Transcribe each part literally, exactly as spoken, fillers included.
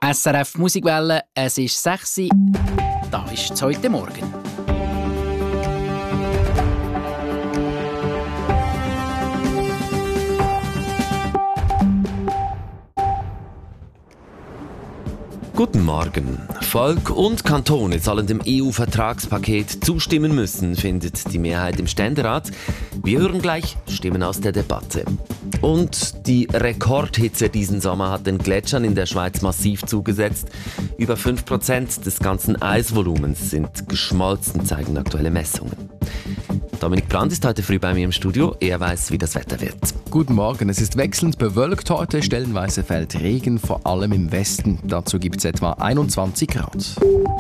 S R F Musikwelle, es ist sechs Uhr. Da ist es heute Morgen. Guten Morgen. Volk und Kantone sollen dem E U-Vertragspaket zustimmen müssen, findet die Mehrheit im Ständerat. Wir hören gleich Stimmen aus der Debatte. Und die Rekordhitze diesen Sommer hat den Gletschern in der Schweiz massiv zugesetzt. Über fünf Prozent des ganzen Eisvolumens sind geschmolzen, zeigen aktuelle Messungen. Dominik Brandt ist heute früh bei mir im Studio. Er weiß, wie das Wetter wird. Guten Morgen. Es ist wechselnd bewölkt heute. Stellenweise fällt Regen, vor allem im Westen. Dazu gibt es etwa einundzwanzig Grad.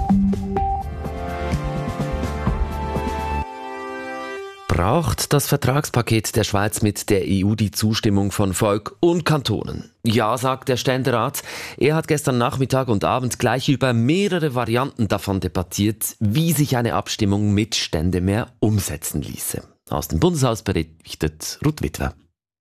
Braucht das Vertragspaket der Schweiz mit der E U die Zustimmung von Volk und Kantonen? Ja, sagt der Ständerat. Er hat gestern Nachmittag und Abend gleich über mehrere Varianten davon debattiert, wie sich eine Abstimmung mit Ständemehr umsetzen ließe. Aus dem Bundeshaus berichtet Ruth Witwer.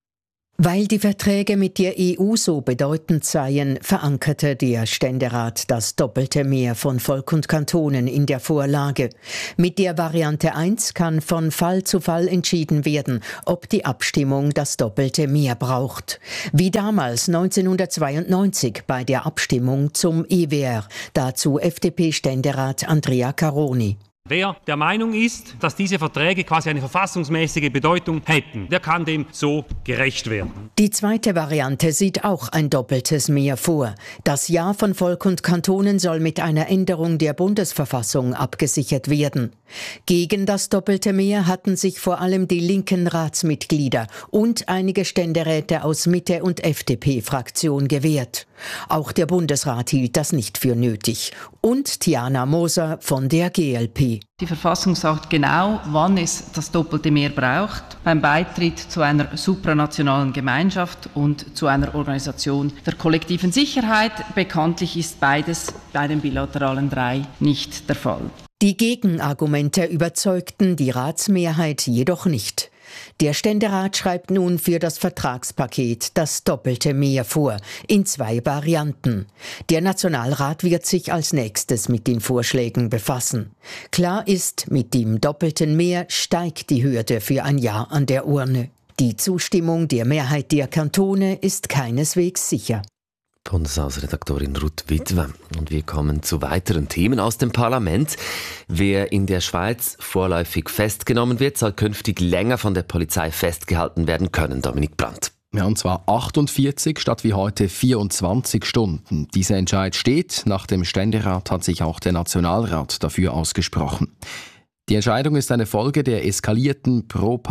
Weil die Verträge mit der E U so bedeutend seien, verankerte der Ständerat das doppelte Mehr von Volk und Kantonen in der Vorlage. Mit der Variante eins kann von Fall zu Fall entschieden werden, ob die Abstimmung das doppelte Mehr braucht. Wie damals neunzehnhundertzweiundneunzig bei der Abstimmung zum E W R. Dazu F D P-Ständerat Andrea Caroni. Wer der Meinung ist, dass diese Verträge quasi eine verfassungsmäßige Bedeutung hätten, der kann dem so gerecht werden. Die zweite Variante sieht auch ein doppeltes Mehr vor. Das Ja von Volk und Kantonen soll mit einer Änderung der Bundesverfassung abgesichert werden. Gegen das doppelte Mehr hatten sich vor allem die linken Ratsmitglieder und einige Ständeräte aus Mitte- und F D P-Fraktion gewehrt. Auch der Bundesrat hielt das nicht für nötig. Und Tiana Moser von der G L P. Die Verfassung sagt genau, wann es das doppelte Mehr braucht. Beim Beitritt zu einer supranationalen Gemeinschaft und zu einer Organisation der kollektiven Sicherheit. Bekanntlich ist beides bei den bilateralen drei nicht der Fall. Die Gegenargumente überzeugten die Ratsmehrheit jedoch nicht. Der Ständerat schreibt nun für das Vertragspaket das doppelte Mehr vor, in zwei Varianten. Der Nationalrat wird sich als nächstes mit den Vorschlägen befassen. Klar ist, mit dem doppelten Mehr steigt die Hürde für ein Ja an der Urne. Die Zustimmung der Mehrheit der Kantone ist keineswegs sicher. Bundeshausredaktorin Ruth Witwer. Und wir kommen zu weiteren Themen aus dem Parlament. Wer in der Schweiz vorläufig festgenommen wird, soll künftig länger von der Polizei festgehalten werden können. Dominik Brandt. Ja, und zwar achtundvierzig statt wie heute vierundzwanzig Stunden. Dieser Entscheid steht. Nach dem Ständerat hat sich auch der Nationalrat dafür ausgesprochen. Die Entscheidung ist eine Folge der eskalierten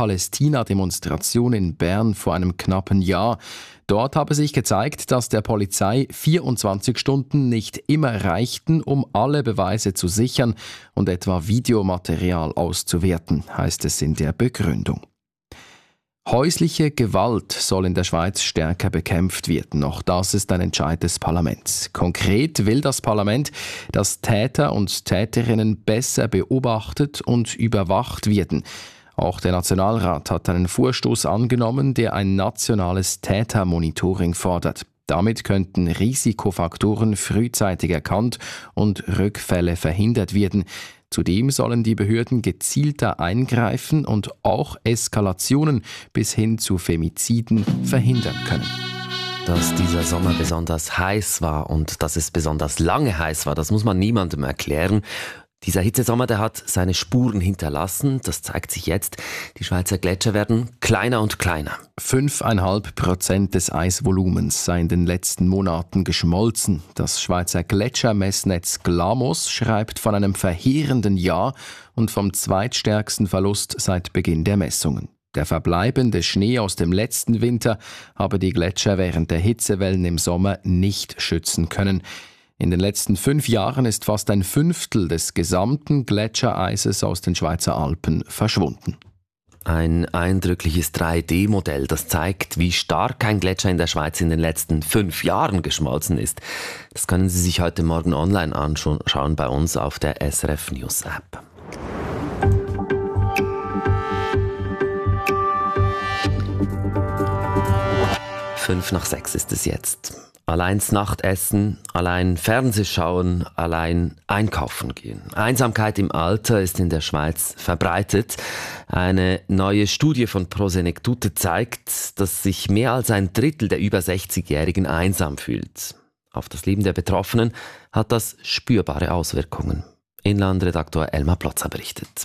Pro-Palästina-Demonstration in Bern vor einem knappen Jahr. Dort habe sich gezeigt, dass der Polizei vierundzwanzig Stunden nicht immer reichten, um alle Beweise zu sichern und etwa Videomaterial auszuwerten, heißt es in der Begründung. Häusliche Gewalt soll in der Schweiz stärker bekämpft werden. Auch das ist ein Entscheid des Parlaments. Konkret will das Parlament, dass Täter und Täterinnen besser beobachtet und überwacht werden. Auch der Nationalrat hat einen Vorstoß angenommen, der ein nationales Tätermonitoring fordert. Damit könnten Risikofaktoren frühzeitig erkannt und Rückfälle verhindert werden. Zudem sollen die Behörden gezielter eingreifen und auch Eskalationen bis hin zu Femiziden verhindern können. Dass dieser Sommer besonders heiß war und dass es besonders lange heiß war, das muss man niemandem erklären. Dieser Hitzesommer, der hat seine Spuren hinterlassen. Das zeigt sich jetzt. Die Schweizer Gletscher werden kleiner und kleiner. Fünfeinhalb Prozent des Eisvolumens sei in den letzten Monaten geschmolzen. Das Schweizer Gletschermessnetz Glamos schreibt von einem verheerenden Jahr und vom zweitstärksten Verlust seit Beginn der Messungen. Der verbleibende Schnee aus dem letzten Winter habe die Gletscher während der Hitzewellen im Sommer nicht schützen können. In den letzten fünf Jahren ist fast ein Fünftel des gesamten Gletschereises aus den Schweizer Alpen verschwunden. Ein eindrückliches drei D Modell, das zeigt, wie stark ein Gletscher in der Schweiz in den letzten fünf Jahren geschmolzen ist. Das können Sie sich heute Morgen online anschauen bei uns auf der S R F News App. Fünf nach sechs ist es jetzt. Allein das Nachtessen, allein Fernseh schauen, allein einkaufen gehen. Einsamkeit im Alter ist in der Schweiz verbreitet. Eine neue Studie von Prosenektute zeigt, dass sich mehr als ein Drittel der über sechzigjährigen einsam fühlt. Auf das Leben der Betroffenen hat das spürbare Auswirkungen. Inlandredaktor Elmar Plotzer berichtet.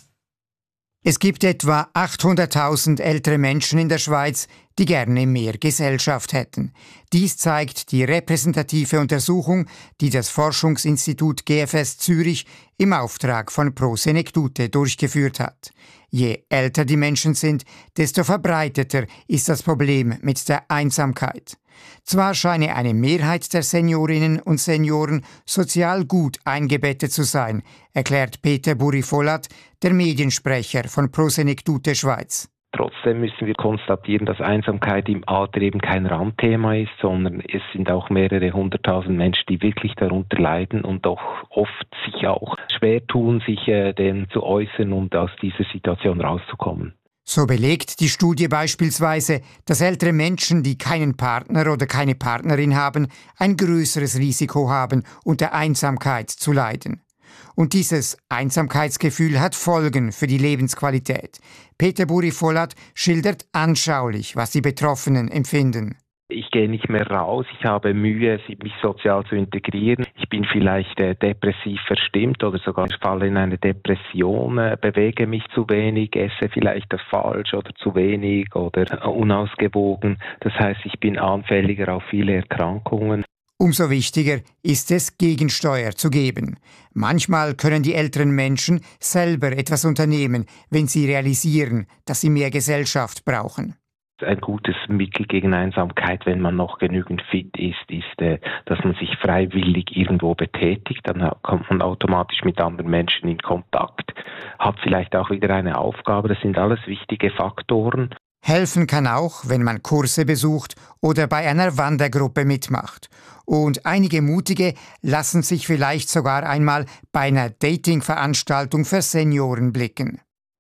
Es gibt etwa achthunderttausend ältere Menschen in der Schweiz, die gerne mehr Gesellschaft hätten. Dies zeigt die repräsentative Untersuchung, die das Forschungsinstitut G F S Zürich im Auftrag von Prosenektute durchgeführt hat. Je älter die Menschen sind, desto verbreiteter ist das Problem mit der Einsamkeit. Zwar scheine eine Mehrheit der Seniorinnen und Senioren sozial gut eingebettet zu sein, erklärt Peter Buri-Vollat, der Mediensprecher von Prosenektute Schweiz. Trotzdem müssen wir konstatieren, dass Einsamkeit im Alter eben kein Randthema ist, sondern es sind auch mehrere hunderttausend Menschen, die wirklich darunter leiden und doch oft sich auch schwer tun, sich äh, dem zu äußern und aus dieser Situation rauszukommen. So belegt die Studie beispielsweise, dass ältere Menschen, die keinen Partner oder keine Partnerin haben, ein größeres Risiko haben, unter Einsamkeit zu leiden. Und dieses Einsamkeitsgefühl hat Folgen für die Lebensqualität. Peter Buri-Vollat schildert anschaulich, was die Betroffenen empfinden. Ich gehe nicht mehr raus, ich habe Mühe, mich sozial zu integrieren. Ich bin vielleicht äh, depressiv verstimmt oder sogar falle in eine Depression, äh, bewege mich zu wenig, esse vielleicht falsch oder zu wenig oder äh, unausgewogen. Das heißt, ich bin anfälliger auf viele Erkrankungen. Umso wichtiger ist es, Gegensteuer zu geben. Manchmal können die älteren Menschen selber etwas unternehmen, wenn sie realisieren, dass sie mehr Gesellschaft brauchen. Ein gutes Mittel gegen Einsamkeit, wenn man noch genügend fit ist, ist, äh, dass man sich freiwillig irgendwo betätigt. Dann kommt man automatisch mit anderen Menschen in Kontakt, hat vielleicht auch wieder eine Aufgabe. Das sind alles wichtige Faktoren. Helfen kann auch, wenn man Kurse besucht oder bei einer Wandergruppe mitmacht. Und einige Mutige lassen sich vielleicht sogar einmal bei einer Dating-Veranstaltung für Senioren blicken.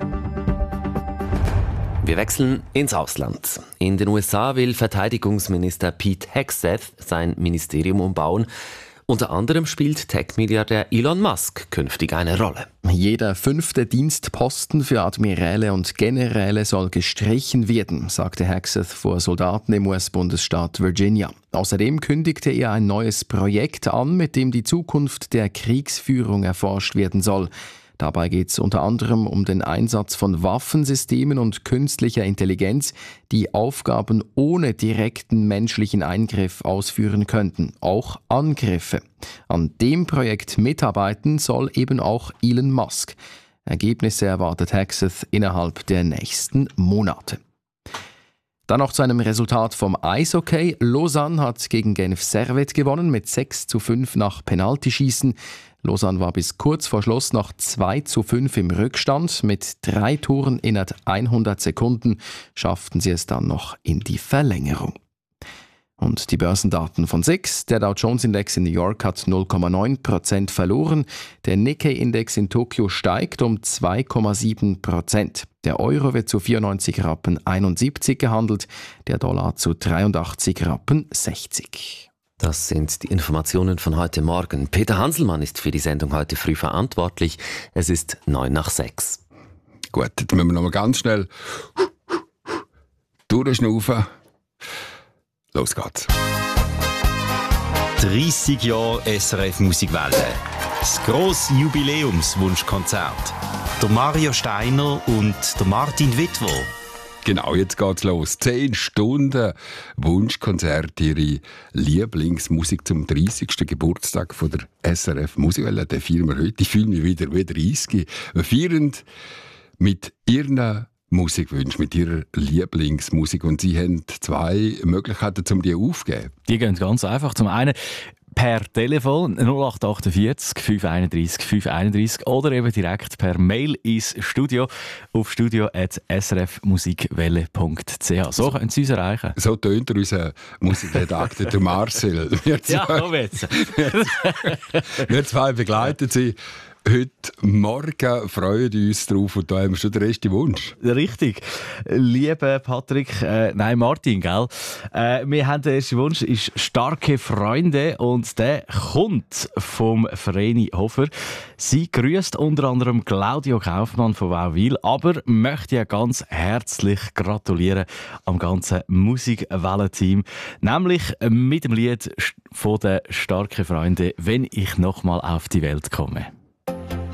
Wir wechseln ins Ausland. In den U S A will Verteidigungsminister Pete Hegseth sein Ministerium umbauen. Unter anderem spielt Tech-Milliardär Elon Musk künftig eine Rolle. Jeder fünfte Dienstposten für Admiräle und Generäle soll gestrichen werden, sagte Hegseth vor Soldaten im U S-Bundesstaat Virginia. Außerdem kündigte er ein neues Projekt an, mit dem die Zukunft der Kriegsführung erforscht werden soll. Dabei geht es unter anderem um den Einsatz von Waffensystemen und künstlicher Intelligenz, die Aufgaben ohne direkten menschlichen Eingriff ausführen könnten, auch Angriffe. An dem Projekt mitarbeiten soll eben auch Elon Musk. Ergebnisse erwartet Hegseth innerhalb der nächsten Monate. Dann noch zu einem Resultat vom Eishockey. Lausanne hat gegen Genf Servette gewonnen mit sechs zu fünf nach Penaltyschießen. Lausanne war bis kurz vor Schluss noch zwei zu fünf im Rückstand. Mit drei Toren innerhalb hundert Sekunden schafften sie es dann noch in die Verlängerung. Und die Börsendaten von S I X. Der Dow Jones Index in New York hat null Komma neun Prozent verloren. Der Nikkei-Index in Tokio steigt um zwei Komma sieben Prozent. Der Euro wird zu vierundneunzig Rappen einundsiebzig gehandelt, der Dollar zu dreiundachtzig Rappen sechzig. Das sind die Informationen von heute Morgen. Peter Hanselmann ist für die Sendung heute früh verantwortlich. Es ist neun nach sechs. Gut, jetzt müssen wir noch mal ganz schnell durchschnaufen. Los geht's. dreissig Jahre S R F Musikwelle. Das grosse Jubiläumswunschkonzert. Der Mario Steiner und der Martin Wittwer. Genau, jetzt geht's los. Zehn Stunden Wunschkonzert, Ihre Lieblingsmusik zum dreißigsten Geburtstag von der S R F Musikwelle. Den feiern wir heute. Ich fühle mich wieder wie dreißig. Wir feiern mit Ihren Musikwünschen, mit Ihrer Lieblingsmusik. Und Sie haben zwei Möglichkeiten, um die aufzugeben. Die gehen ganz einfach. Zum einen per Telefon null acht achtundvierzig fünf einunddreissig fünf einunddreissig oder eben direkt per Mail ins Studio auf studio at s r f musikwelle punkt c h. So können Sie uns erreichen. So tönt er unser Musikredakteur, der Marcel. Wir zwei, ja, komm jetzt. wir, wir zwei begleiten Sie heute Morgen freuen wir uns drauf und da haben wir schon den ersten Wunsch. Richtig. Lieber Patrick, äh, nein, Martin, gell? Äh, wir haben den ersten Wunsch, ist «Starke Freunde» und der kommt vom Vreni Hofer. Sie grüßt unter anderem Claudio Kaufmann von Wauwil, aber möchte ja ganz herzlich gratulieren am ganzen Musikwellen-Team, nämlich mit dem Lied von den «Starke Freunde», «Wenn ich nochmal auf die Welt komme».